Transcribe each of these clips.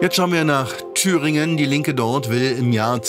Jetzt schauen wir nach Thüringen. Die Linke dort will im Jahr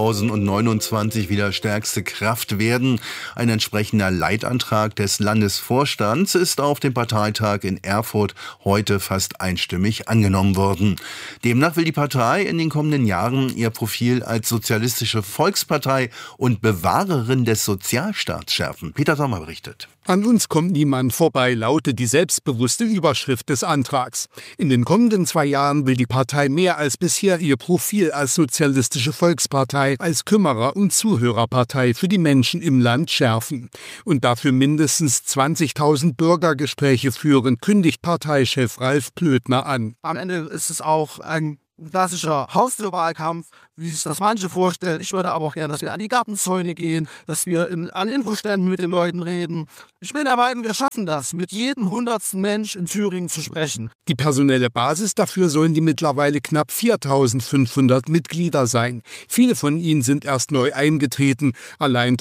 2029 wieder stärkste Kraft werden. Ein entsprechender Leitantrag des Landesvorstands ist auf dem Parteitag in Erfurt heute fast einstimmig angenommen worden. Demnach will die Partei in den kommenden Jahren ihr Profil als sozialistische Volkspartei und Bewahrerin des Sozialstaats schärfen. Peter Sommer berichtet. An uns kommt niemand vorbei, lautet die selbstbewusste Überschrift des Antrags. In den kommenden 2 Jahren will die Partei mehr als bisher ihr Profil als sozialistische Volkspartei, als Kümmerer- und Zuhörerpartei für die Menschen im Land schärfen. Und dafür mindestens 20.000 Bürgergespräche führen, kündigt Parteichef Ralf Plötner an. Am Ende ist es auch ein klassischer Haustürwahlkampf, wie sich das manche vorstellen. Ich würde aber auch gerne, dass wir an die Gartenzäune gehen, dass wir an Infoständen mit den Leuten reden. Ich bin der Meinung, wir schaffen das, mit jedem 100. Mensch in Thüringen zu sprechen. Die personelle Basis dafür sollen die mittlerweile knapp 4.500 Mitglieder sein. Viele von ihnen sind erst neu eingetreten, allein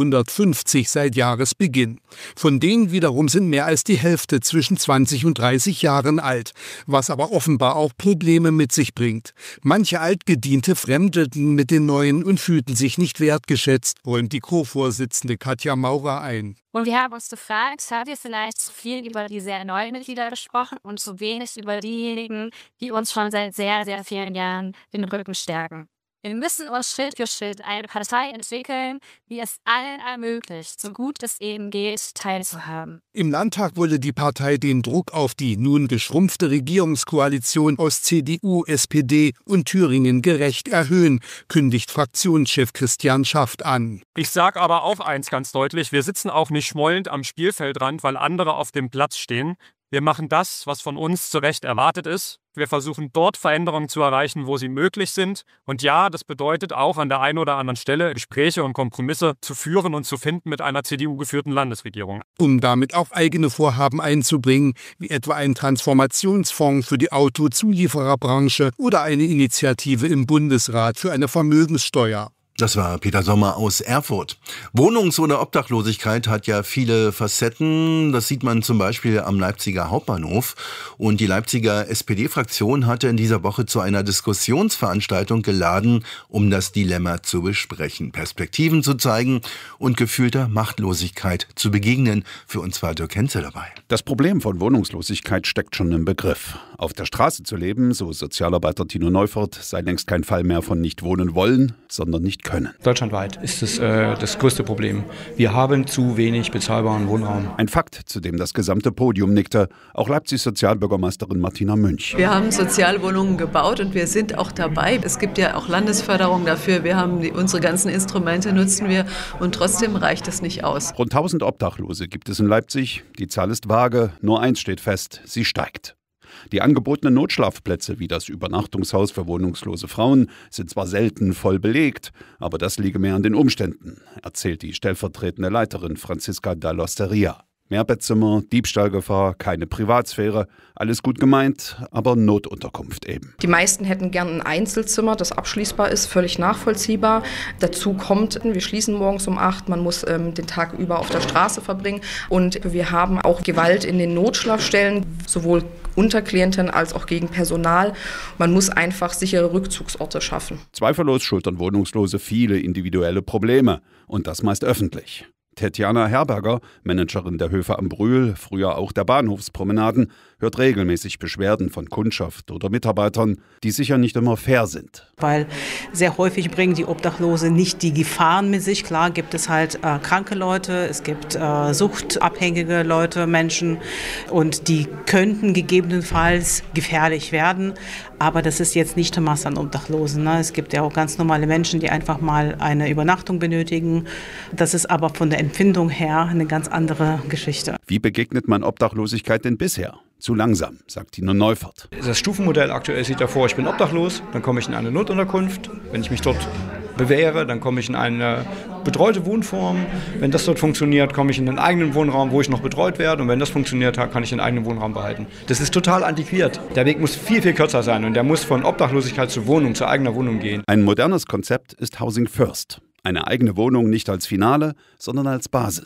350 seit Jahresbeginn. Von denen wiederum sind mehr als die Hälfte zwischen 20 und 30 Jahren alt, was aber offenbar auch Probleme mit sich bringt. Manche Altgediente fremdelten mit den Neuen und fühlten sich nicht wertgeschätzt, räumt die Co-Vorsitzende Katja Maurer ein. Und wir haben uns gefragt, haben wir vielleicht zu viel über die sehr neuen Mitglieder gesprochen und zu wenig über diejenigen, die uns schon seit sehr, sehr vielen Jahren den Rücken stärken. Wir müssen uns Schritt für Schritt eine Partei entwickeln, die es allen ermöglicht, so gut es eben geht, teilzuhaben. Im Landtag wolle die Partei den Druck auf die nun geschrumpfte Regierungskoalition aus CDU, SPD und Thüringen gerecht erhöhen, kündigt Fraktionschef Christian Schaft an. Ich sage aber auch eins ganz deutlich, wir sitzen auch nicht schmollend am Spielfeldrand, weil andere auf dem Platz stehen. Wir machen das, was von uns zu Recht erwartet ist. Wir versuchen dort Veränderungen zu erreichen, wo sie möglich sind. Und ja, das bedeutet auch an der einen oder anderen Stelle Gespräche und Kompromisse zu führen und zu finden mit einer CDU-geführten Landesregierung. Um damit auch eigene Vorhaben einzubringen, wie etwa ein Transformationsfonds für die Autozuliefererbranche oder eine Initiative im Bundesrat für eine Vermögenssteuer. Das war Peter Sommer aus Erfurt. Wohnungs- oder Obdachlosigkeit hat ja viele Facetten. Das sieht man zum Beispiel am Leipziger Hauptbahnhof. Und die Leipziger SPD-Fraktion hatte in dieser Woche zu einer Diskussionsveranstaltung geladen, um das Dilemma zu besprechen, Perspektiven zu zeigen und gefühlter Machtlosigkeit zu begegnen. Für uns war Dirk Henze dabei. Das Problem von Wohnungslosigkeit steckt schon im Begriff. Auf der Straße zu leben, so Sozialarbeiter Tino Neufert, sei längst kein Fall mehr von nicht wohnen wollen, sondern nicht können. Deutschlandweit ist es das größte Problem. Wir haben zu wenig bezahlbaren Wohnraum. Ein Fakt, zu dem das gesamte Podium nickte, auch Leipzigs Sozialbürgermeisterin Martina Münch. Wir haben Sozialwohnungen gebaut und wir sind auch dabei. Es gibt ja auch Landesförderung dafür. Wir haben unsere ganzen Instrumente nutzen wir und trotzdem reicht es nicht aus. Rund 1000 Obdachlose gibt es in Leipzig. Die Zahl ist vage, nur eins steht fest, sie steigt. Die angebotenen Notschlafplätze wie das Übernachtungshaus für wohnungslose Frauen sind zwar selten voll belegt, aber das liege mehr an den Umständen, erzählt die stellvertretende Leiterin Franziska Dall'Osteria. Mehrbettzimmer, Diebstahlgefahr, keine Privatsphäre, alles gut gemeint, aber Notunterkunft eben. Die meisten hätten gern ein Einzelzimmer, das abschließbar ist, völlig nachvollziehbar. Dazu kommt, wir schließen morgens um 8, man muss den Tag über auf der Straße verbringen und wir haben auch Gewalt in den Notschlafstellen, sowohl unter Klienten als auch gegen Personal. Man muss einfach sichere Rückzugsorte schaffen. Zweifellos schultern Wohnungslose viele individuelle Probleme und das meist öffentlich. Tetjana Herberger, Managerin der Höfe am Brühl, früher auch der Bahnhofspromenaden, hört regelmäßig Beschwerden von Kundschaft oder Mitarbeitern, die sicher nicht immer fair sind. Weil sehr häufig bringen die Obdachlose nicht die Gefahren mit sich. Klar gibt es halt kranke Leute, es gibt suchtabhängige Leute, Menschen und die könnten gegebenenfalls gefährlich werden. Aber das ist jetzt nicht die Masse an Obdachlosen. Ne? Es gibt ja auch ganz normale Menschen, die einfach mal eine Übernachtung benötigen. Das ist aber von der Empfindung her eine ganz andere Geschichte. Wie begegnet man Obdachlosigkeit denn bisher? Zu langsam, sagt Tino Neufert. Das Stufenmodell aktuell sieht davor, ich bin obdachlos, dann komme ich in eine Notunterkunft. Wenn ich mich dort bewähre, dann komme ich in eine betreute Wohnform. Wenn das dort funktioniert, komme ich in einen eigenen Wohnraum, wo ich noch betreut werde. Und wenn das funktioniert hat, kann ich den eigenen Wohnraum behalten. Das ist total antiquiert. Der Weg muss viel, viel kürzer sein und der muss von Obdachlosigkeit zu Wohnung, zu eigener Wohnung gehen. Ein modernes Konzept ist Housing First. Eine eigene Wohnung nicht als Finale, sondern als Basis.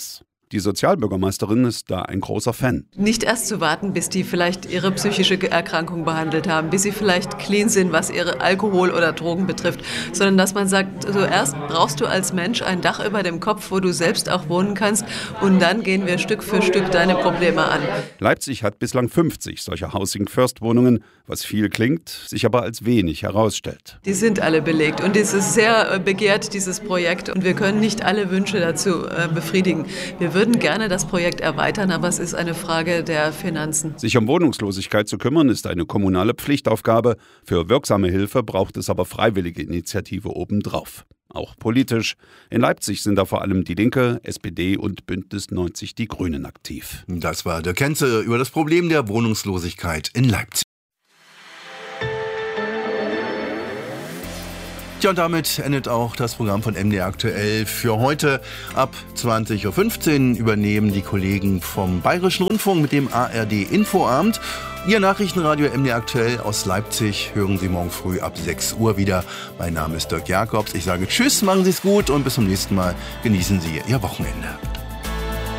Die Sozialbürgermeisterin ist da ein großer Fan. Nicht erst zu warten, bis die vielleicht ihre psychische Erkrankung behandelt haben, bis sie vielleicht clean sind, was ihre Alkohol oder Drogen betrifft, sondern dass man sagt, zuerst brauchst du als Mensch ein Dach über dem Kopf, wo du selbst auch wohnen kannst, und dann gehen wir Stück für Stück deine Probleme an. Leipzig hat bislang 50 solcher Housing-First-Wohnungen, was viel klingt, sich aber als wenig herausstellt. Die sind alle belegt und es ist sehr begehrt, dieses Projekt, und wir können nicht alle Wünsche dazu befriedigen. Wir würden gerne das Projekt erweitern, aber es ist eine Frage der Finanzen. Sich um Wohnungslosigkeit zu kümmern, ist eine kommunale Pflichtaufgabe. Für wirksame Hilfe braucht es aber freiwillige Initiative obendrauf. Auch politisch. In Leipzig sind da vor allem die Linke, SPD und Bündnis 90 Die Grünen aktiv. Das war Dirk Kenze über das Problem der Wohnungslosigkeit in Leipzig. Ja, und damit endet auch das Programm von MDR aktuell für heute. Ab 20.15 Uhr übernehmen die Kollegen vom Bayerischen Rundfunk mit dem ARD Infoabend. Ihr Nachrichtenradio MDR aktuell aus Leipzig hören Sie morgen früh ab 6 Uhr wieder. Mein Name ist Dirk Jacobs. Ich sage Tschüss, machen Sie es gut und bis zum nächsten Mal. Genießen Sie Ihr Wochenende.